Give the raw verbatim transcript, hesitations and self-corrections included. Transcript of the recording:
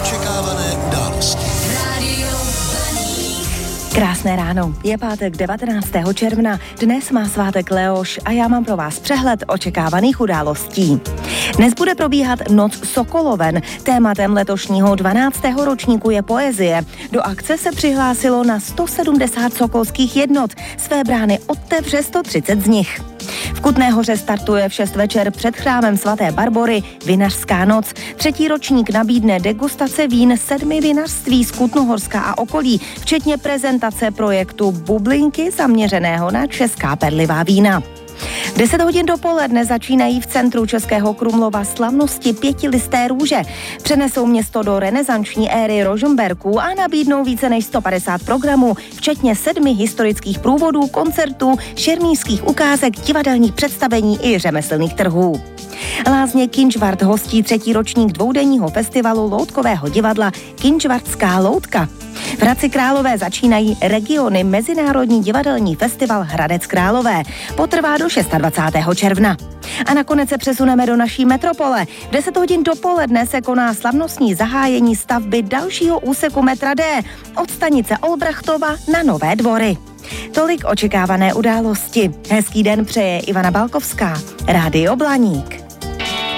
Očekávané události. Krásné ráno, je pátek devatenáctého června, dnes má svátek Leoš a já mám pro vás přehled očekávaných událostí. Dnes bude probíhat Noc Sokoloven, tématem letošního dvanáctého ročníku je poezie. Do akce se přihlásilo na sto sedmdesát sokolských jednot, své brány otevře sto třicet z nich. V Kutné Hoře startuje v šest večer před chrámem svaté Barbory Vinařská noc. Třetí ročník nabídne degustace vín sedmi vinařství z Kutnohorska a okolí, včetně prezentace projektu Bublinky zaměřeného na česká perlivá vína. V deset hodin dopoledne začínají v centru Českého Krumlova slavnosti pětilisté růže. Přenesou město do renesanční éry Rožmberků a nabídnou více než sto padesát programů, včetně sedmi historických průvodů, koncertů, šermířských ukázek, divadelních představení i řemeslných trhů. Lázně Kynžvart hostí třetí ročník dvoudenního festivalu loutkového divadla Kynžvartská loutka. V Hradci Králové začínají regiony Mezinárodní divadelní festival Hradec Králové. Potrvá do dvacátého šestého června. A nakonec se přesuneme do naší metropole. V deset hodin dopoledne se koná slavnostní zahájení stavby dalšího úseku metra D od stanice Olbrachtova na Nové Dvory. Tolik očekávané události. Hezký den přeje Ivana Balkovská, Rádio Blaník.